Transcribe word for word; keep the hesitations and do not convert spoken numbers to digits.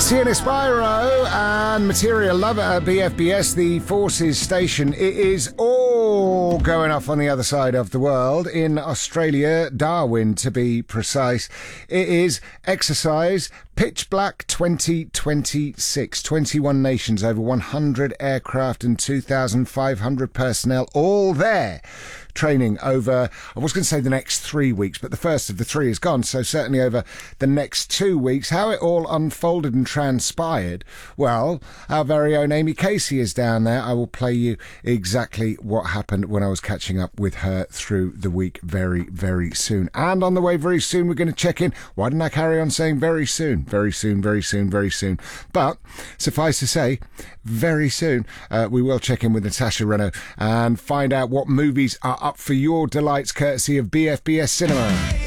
Sienna Spyro and Material Lover at B F B S, the Forces Station. It is all going off on the other side of the world, in Australia, Darwin to be precise. It is Exercise Pitch Black twenty twenty-six. twenty-one nations, over one hundred aircraft and two thousand five hundred personnel, all there. Training over, I was going to say the next three weeks, but the first of the three is gone, so certainly over the next two weeks. How it all unfolded and transpired, well, our very own Amy Casey is down there. I will play you exactly what happened when I was catching up with her through the week very, very soon. And on the way very soon, we're going to check in. Why didn't I carry on saying very soon? Very soon, very soon, very soon. But suffice to say, very soon, uh, we will check in with Natasha Renault and find out what movies are up for your delights, courtesy of B F B S Cinema.